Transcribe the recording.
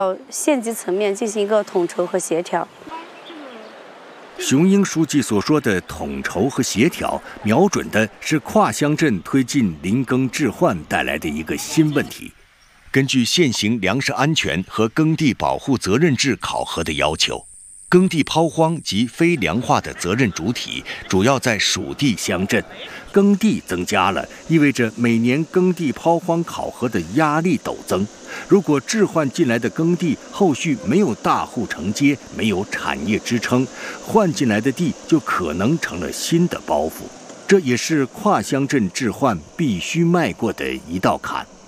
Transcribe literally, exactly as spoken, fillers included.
县级层面进行一个统筹和协调。 熊英书记所说的统筹和协调，瞄准的是跨乡镇推进林耕置换带来的一个新问题。根据现行粮食安全和耕地保护责任制考核的要求，耕地抛荒及非粮化的责任主体主要在属地乡镇，耕地增加了，意味着每年耕地抛荒考核的压力陡增。如果置换进来的耕地后续没有大户承接，没有产业支撑，换进来的地就可能成了新的包袱。这也是跨乡镇置换必须迈过的一道坎。